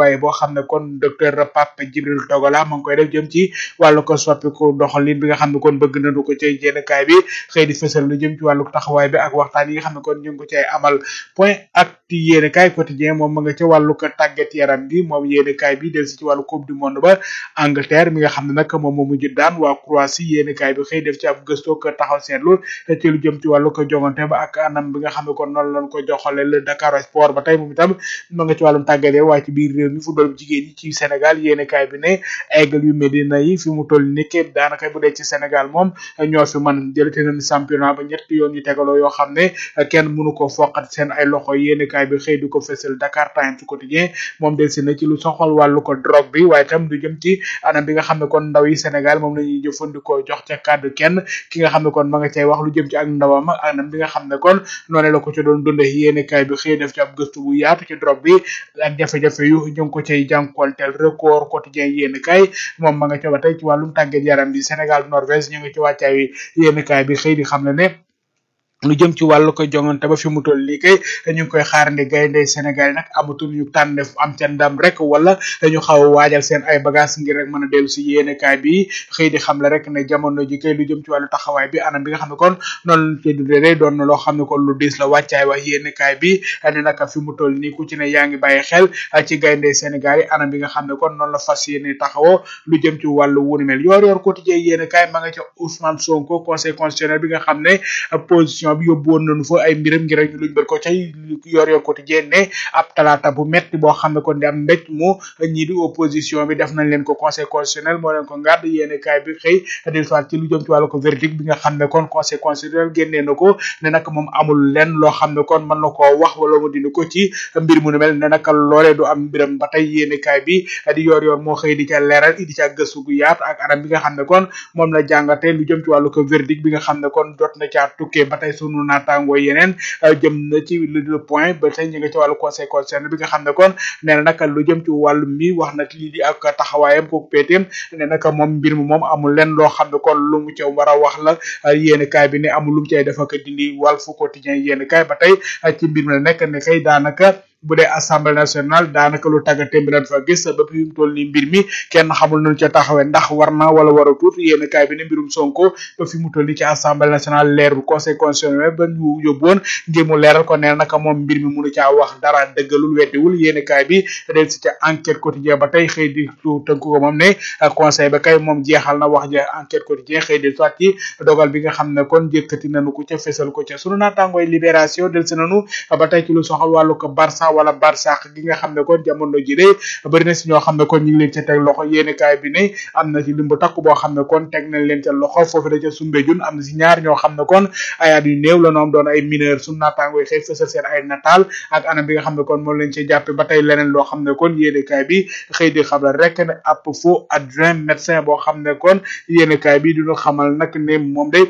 plaidoyer boo xam ne kon docteur Pape Djibril Togala ma ngi koy def jëm ci wàllu ko soppiku doxalin bi nga xam ne kon bëgg nañu ko ci yéenekaay bi xëy di fësal lu jëm ci wàllu taxawaay bi ak waxtaan yi nga xam ne kon ñu ngi ko cay amal point actu yéenekaay quotidien moom ma nga ca wàllu ko tàggat yaram bi moom yéenekaay bi del si ci wàllu coupe du monde ba Angleterre mi nga xam ne nag moom moo mujj daan waa Croatie yéenekaay bi xëy def ci ab gëstoo ko taxaw seetlu ci lu jëm ci wàllu ko jongante ba ak anam bi nga xam ne kon noonu lañ ko joxale le Dakar Sport ba tey moom itam ma nga ci wàllum tàggat yaram waaye ci biir réew mi football jigéen yi ci Sénégal yéenekaay bi ne Aigle yu Medina yi fi mu toll ni képp daanaka bu dee ci Sénégal moom ñoo fi man jëlate nañ championnat ba ñett yoon ñu tegaloo yoo xam ne kenn mënu ko foqat seen ay loxo yéenekaay bi xëy di ko fësal Dakar Times quotidien moom del si na ci lu soxal wàllu ko drogue bi waaye itam du jëm ci anam bi nga xam ne kon ndaw yi Sénégal moom la ñuy jëfandikoo jox ca kàddu kenn ki nga xam ne kon ma nga cay wax lu jëm ci ak ndawam ak anam bi nga xam ne kon noonu la ko ci doon dunde yéenekaay bi xëy def ci ab gëstu bu yaatu ci drogue bi ak jafe-jafe yu ñu ngi ko cay jànkonteel record quotidien yéenekaay moom ma nga ca ba tey ci wàllum tàggat yaram bi Sénégal Norvège ñu ngi ci wàccaay yéenekaay bi xëy di xam ne ne lu jëm ci wàllu ko jongante ba fi mu toll nii kay ñu ngi koy xaarandi gaynde Sénégal nag amatul ñu tànn am ca ndam rek wala dañu xaw a waajal seen ay bagages ngir rek mën a dellu si yéenekaay bi xëy di xam le rek ne jamono ji kay lu jëm ci wàllu taxawaay bi anam bi nga xam ne kon noonu lañ koy dundee doon na loo xam ne kon lu diis la wàccaay wax yéenekaay bi ne naka fi mu toll nii ku ci ne yaa ngi bàyyi xel ci gaynde Sénégal yi anam bi nga xam ne kon noonu la fas yéene taxawoo lu jëm ci wàllu wunu mel yor yor quotidien yéenekaay ma nga ca Ousmane Sonko conseil constitutionnel bi nga xam ne position bi yóbbu woon nañu fa ay mbiram ngir ñu luñ bër ko cay yor yor quotidien ne ab talaata bu metti boo xam ne kon di am mbéj mu ñii di opposition bi def nañ leen ko conseil constitutionnel moo leen ko ngàdd yéenekaay bi xëy del soit ci lu jëm ci wàllu ko verdict bi nga xam ne kon conseil constitutionnel génnee na ko ne nag moom amul lenn loo xam ne kon mën na koo wax wala mu dindi ko ci mbir mu nu mel ne nag loolee du am mbiram ba tey yéenekaay bi di yor yor moo xëy di ca leeral di ca gëstu gu yaatu ak anam bi nga xam ne kon moom la jàngate lu jëm ci wàllu ko verdict bi nga xam ne kon jot na caa tukkee ba tey sunu naataangoo yeneen jëm na ci le point ba tey ñu nga ci wàllu conseil constitutionnel bi nga xam ne kon nee na nag lu jëm ci wàllu mi wax na lii di ak taxawaayam kooku péeteem ne nag moom mbir mi moom amul lenn loo xam ne kon lu mu ca war a wax la yéenekaay bi ne amul lu mu cay dafa ko dindi Walf Quotidien yéenekaay ba tey ci mbir mi la nekk ne kay daanaka bu dee assemblée nationale daanaka lu tàggatee bi lañ fa gis ba fi mu toll nii mbir mi kenn xamul nañu ca taxawee ndax war na wala war a tuut yéenekaay bi ne mbirum Sonko ba fi mu toll nii ci assemblée nationale leer bu conseil constitutionnel ba ñu yóbbu woon ngir mu leeral ko ne naka moom mbir mi mënu caa wax dara dëggalul weddiwul yéenekaay bi del si ca enquête quotidien ba tey xëy di tënk ko moom ne conseil ba kay moom jeexal na wax ja enquête quotidien xëy di soit ci dogal bi nga xam ne kon jëkkati nañu ko ca fesal ko ca sunu naataangooy libération del si nañu ba tey ci lu soxal wàllu ko Barça wala Barsaq gi nga xam ne kon jamono ji de bëri na si ñoo xam ne kon ñu ngi leen ca teg loxo yéenekaay bi ne am na ci limbu takk boo xam ne kon teg nañ leen ca loxo foofu da ca Soumbédioune am na si ñaar ñoo xam ne kon ay at yu néew la noom doon ay mineur suñu naataangooy xëy fësal seen ay nataal ak anam bi nga xam ne kon moom leen ci jàppe ba tey leneen loo xam ne kon yéenekaay bi xëy di xamal rek ne ab faux adjoint médecin boo xam ne kon yéenekaay bi duñu xamal nag ne moom day